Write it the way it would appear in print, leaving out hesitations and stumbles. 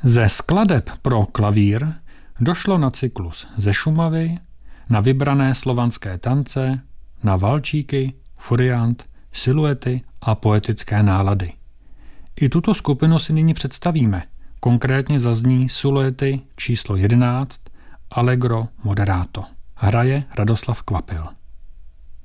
Ze skladeb pro klavír došlo na cyklus ze Šumavy, na vybrané slovanské tance, na valčíky, furiant, siluety a poetické nálady. I tuto skupinu si nyní představíme. Konkrétně zazní siluety číslo 11 Allegro moderato. Hraje Radoslav Kvapil.